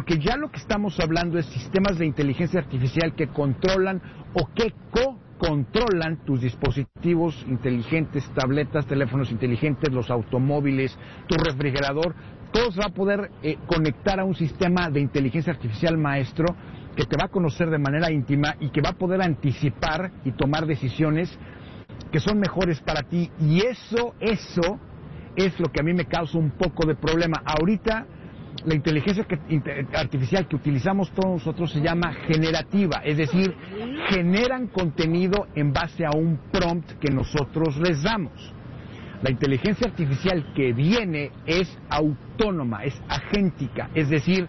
porque ya lo que estamos hablando es sistemas de inteligencia artificial que controlan o que controlan tus dispositivos inteligentes, tabletas, teléfonos inteligentes, los automóviles, tu refrigerador. Todo se va a poder conectar a un sistema de inteligencia artificial maestro que te va a conocer de manera íntima y que va a poder anticipar y tomar decisiones que son mejores para ti. Y eso es lo que a mí me causa un poco de problema. Ahorita la inteligencia artificial que utilizamos todos nosotros se llama generativa, es decir, generan contenido en base a un prompt que nosotros les damos. La inteligencia artificial que viene es autónoma, es agéntica, es decir,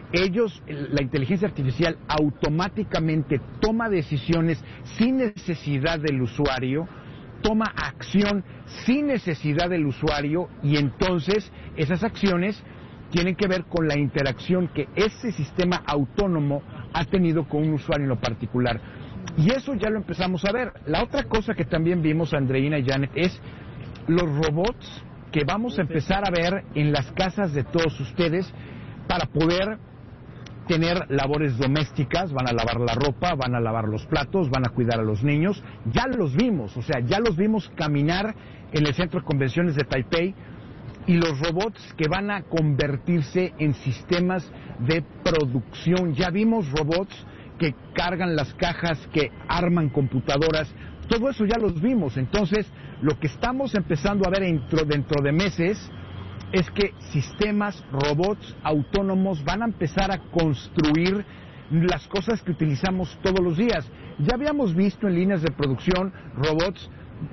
la inteligencia artificial automáticamente toma decisiones sin necesidad del usuario, toma acción sin necesidad del usuario, y entonces esas acciones tienen que ver con la interacción que ese sistema autónomo ha tenido con un usuario en lo particular. Y eso ya lo empezamos a ver. La otra cosa que también vimos, Andreina y Janet, es los robots que vamos a empezar a ver en las casas de todos ustedes para poder tener labores domésticas. Van a lavar la ropa, van a lavar los platos, van a cuidar a los niños. Ya los vimos, ya los vimos caminar en el centro de convenciones de Taipei. Y los robots que van a convertirse en sistemas de producción. Ya vimos robots que cargan las cajas, que arman computadoras. Todo eso ya los vimos. Entonces, lo que estamos empezando a ver dentro de meses es que sistemas, robots autónomos van a empezar a construir las cosas que utilizamos todos los días. Ya habíamos visto en líneas de producción robots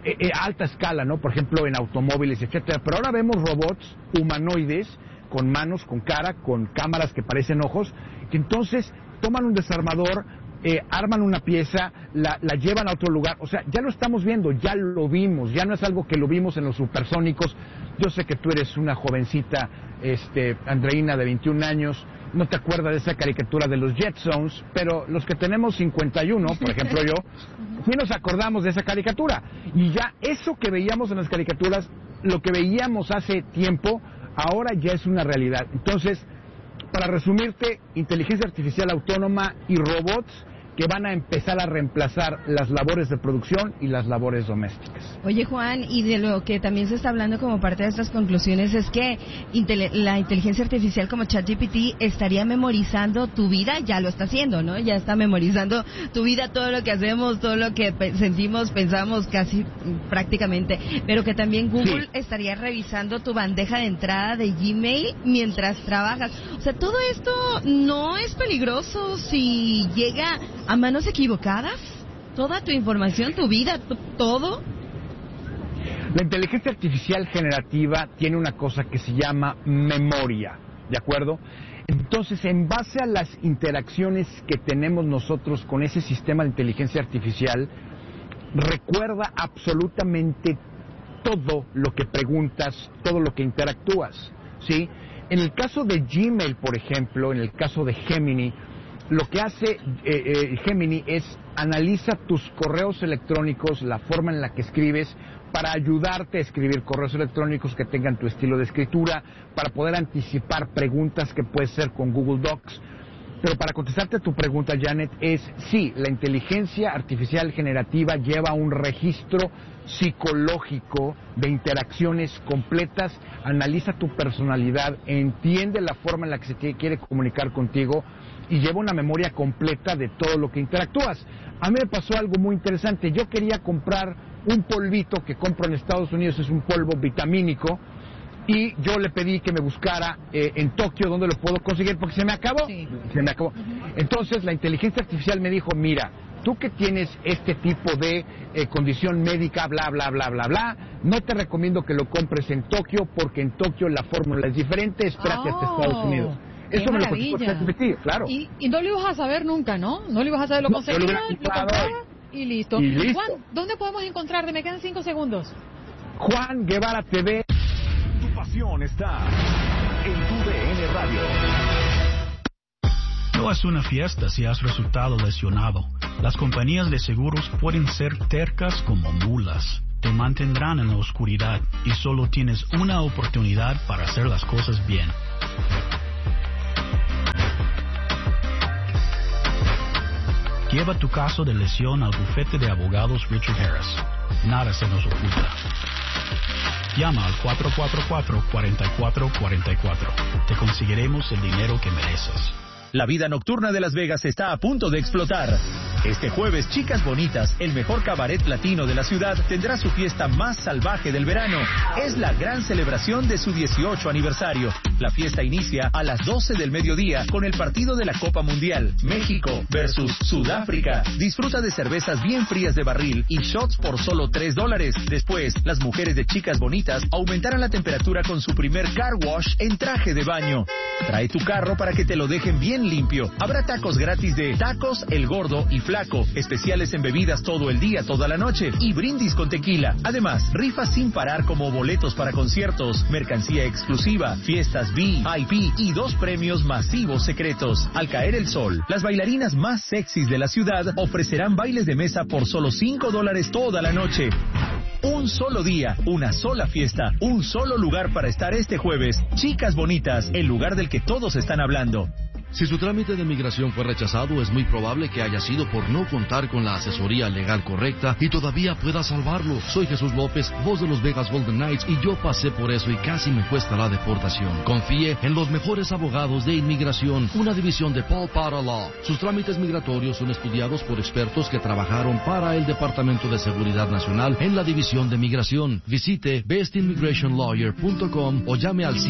a alta escala, ¿no? Por ejemplo, en automóviles, etcétera. Pero ahora vemos robots humanoides con manos, con cara, con cámaras que parecen ojos, que entonces toman un desarmador, arman una pieza, la llevan a otro lugar. O sea, ya lo estamos viendo, ya lo vimos, ya no es algo que lo vimos en los supersónicos. Yo sé que tú eres una jovencita, Andreina, de 21 años, no te acuerdas de esa caricatura de los Jetstones, pero los que tenemos 51, por ejemplo yo, sí nos acordamos de esa caricatura. Y ya eso que veíamos en las caricaturas, lo que veíamos hace tiempo, ahora ya es una realidad. Entonces, para resumirte, inteligencia artificial autónoma y robots que van a empezar a reemplazar las labores de producción y las labores domésticas. Oye, Juan, y de lo que también se está hablando como parte de estas conclusiones es que la inteligencia artificial como ChatGPT estaría memorizando tu vida, ya lo está haciendo, ¿no? Ya está memorizando tu vida, todo lo que hacemos, todo lo que sentimos, pensamos, casi prácticamente, pero que también Google estaría revisando tu bandeja de entrada de Gmail mientras trabajas. O sea, todo esto no es peligroso si llega a manos equivocadas. Toda tu información, tu vida, todo. La inteligencia artificial generativa tiene una cosa que se llama memoria, ¿de acuerdo? Entonces, en base a las interacciones que tenemos nosotros con ese sistema de inteligencia artificial, recuerda absolutamente todo lo que preguntas, todo lo que interactúas, ¿sí? En el caso de Gmail, por ejemplo, en el caso de Gemini, lo que hace Gemini es analiza tus correos electrónicos, la forma en la que escribes, para ayudarte a escribir correos electrónicos que tengan tu estilo de escritura, para poder anticipar preguntas que puedes hacer con Google Docs. Pero para contestarte a tu pregunta, Janet, sí, la inteligencia artificial generativa lleva un registro psicológico de interacciones completas, analiza tu personalidad, entiende la forma en la que se quiere comunicar contigo y lleva una memoria completa de todo lo que interactúas. A mí me pasó algo muy interesante. Yo quería comprar un polvito que compro en Estados Unidos, es un polvo vitamínico, y yo le pedí que me buscara en Tokio dónde lo puedo conseguir porque se me acabó. Sí. Se me acabó. Entonces la inteligencia artificial me dijo, mira, tú que tienes este tipo de condición médica, bla, bla, bla, bla, bla, no te recomiendo que lo compres en Tokio porque en Tokio la fórmula es diferente, espérate hasta Estados Unidos. Eso me lo contestó ChatGPT, claro. Y no lo ibas a saber nunca, ¿no? No lo ibas a saber, lo conseguías, lo comprabas y listo. Juan, ¿dónde podemos encontrarte? Me quedan 5 segundos. Juan Guevara TV. Tu pasión está en tu DN Radio. No es una fiesta si has resultado lesionado. Las compañías de seguros pueden ser tercas como mulas. Te mantendrán en la oscuridad y solo tienes una oportunidad para hacer las cosas bien. Lleva tu caso de lesión al bufete de abogados Richard Harris. Nada se nos oculta. Llama al 444-4444. Te conseguiremos el dinero que mereces. La vida nocturna de Las Vegas está a punto de explotar. Este jueves, Chicas Bonitas, el mejor cabaret latino de la ciudad, tendrá su fiesta más salvaje del verano. Es la gran celebración de su 18 aniversario. La fiesta inicia a las 12 del mediodía con el partido de la Copa Mundial, México versus Sudáfrica. Disfruta de cervezas bien frías de barril y shots por solo $3. Después, las mujeres de Chicas Bonitas aumentarán la temperatura con su primer car wash en traje de baño. Trae tu carro para que te lo dejen bien limpio. Habrá tacos gratis de Tacos El Gordo y Flaco, especiales en bebidas todo el día, toda la noche y brindis con tequila. Además, rifas sin parar como boletos para conciertos, mercancía exclusiva, fiestas VIP y 2 premios masivos secretos. Al caer el sol, las bailarinas más sexys de la ciudad ofrecerán bailes de mesa por solo $5 toda la noche. Un solo día, una sola fiesta, un solo lugar para estar este jueves. Chicas Bonitas, el lugar del que todos están hablando. Si su trámite de migración fue rechazado, es muy probable que haya sido por no contar con la asesoría legal correcta y todavía pueda salvarlo. Soy Jesús López, voz de los Vegas Golden Knights, y yo pasé por eso y casi me cuesta la deportación. Confíe en los mejores abogados de inmigración, una división de Paul Potter Law. Sus trámites migratorios son estudiados por expertos que trabajaron para el Departamento de Seguridad Nacional en la División de Migración. Visite bestimmigrationlawyer.com o llame al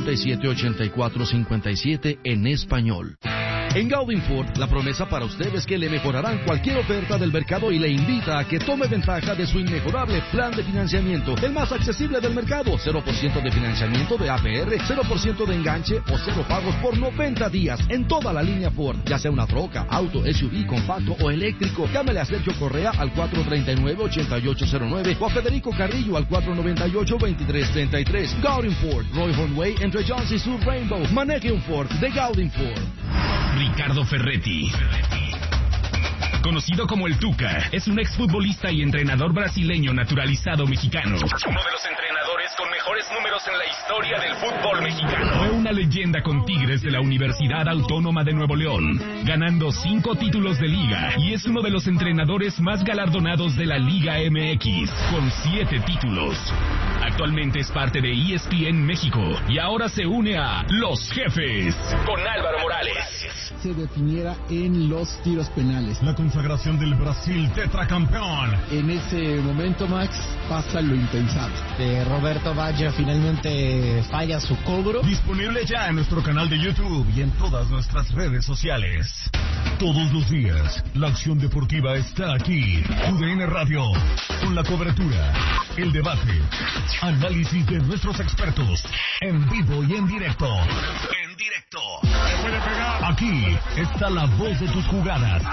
747-8457 en español. En Gaudin Ford, la promesa para usted es que le mejorarán cualquier oferta del mercado y le invita a que tome ventaja de su inmejorable plan de financiamiento, el más accesible del mercado. 0% de financiamiento de APR, 0% de enganche o 0 pagos por 90 días en toda la línea Ford, ya sea una troca, auto, SUV, compacto o eléctrico. Llámele a Sergio Correa al 439-8809 o a Federico Carrillo al 498-2333. Gaudin Ford, Roy Hornway entre Johns y Sur Rainbow. Maneje un Ford de Gaudin Ford. Ricardo Ferretti, conocido como el Tuca, es un exfutbolista y entrenador brasileño naturalizado mexicano. Uno de los entrenadores con mejores números en la historia del fútbol mexicano. Fue una leyenda con Tigres de la Universidad Autónoma de Nuevo León, ganando 5 títulos de liga, y es uno de los entrenadores más galardonados de la Liga MX, con 7 títulos. Actualmente es parte de ESPN México y ahora se une a Los Jefes con Álvaro Morales. Se definiera en los tiros penales. La consagración del Brasil tetracampeón. En ese momento, Max, pasa lo impensable. Roberto Baggio finalmente falla su cobro. Disponible ya en nuestro canal de YouTube y en todas nuestras redes sociales. Todos los días, la acción deportiva está aquí. UDN Radio, con la cobertura, el debate, análisis de nuestros expertos, en vivo y en directo. En directo. Aquí está la voz de tus jugadas.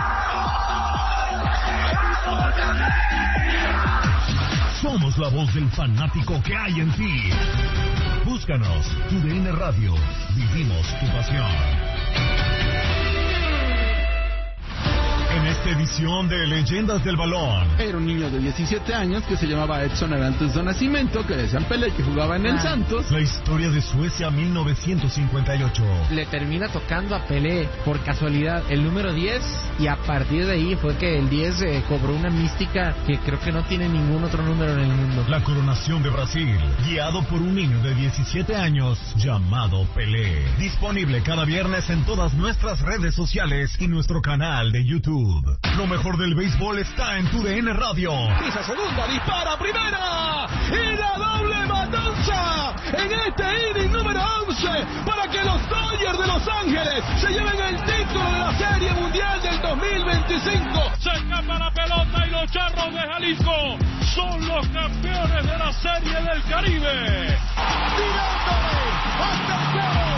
Somos la voz del fanático que hay en ti. Búscanos, UDN Radio. Vivimos tu pasión. En esta edición de Leyendas del Balón. Era un niño de 17 años que se llamaba Edson Arantes do Nascimento, que decían Pelé, que jugaba en el Santos. La historia de Suecia 1958. Le termina tocando a Pelé, por casualidad, el número 10, y a partir de ahí fue que el 10 cobró una mística que creo que no tiene ningún otro número en el mundo. La coronación de Brasil, guiado por un niño de 17 años llamado Pelé. Disponible cada viernes en todas nuestras redes sociales y nuestro canal de YouTube. Lo mejor del béisbol está en TUDN Radio. Pisa segunda, dispara primera y la doble matanza en este inning número 11 para que los Dodgers de Los Ángeles se lleven el título de la Serie Mundial del 2025. Se escapa la pelota y los Charros de Jalisco son los campeones de la Serie del Caribe. Tirándole hasta el cielo.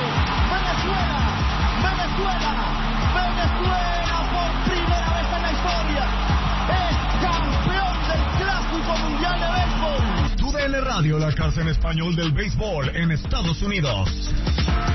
Venezuela por primera vez en la historia es campeón del Clásico Mundial de Béisbol. TUDN Radio, la casa en español del béisbol en Estados Unidos.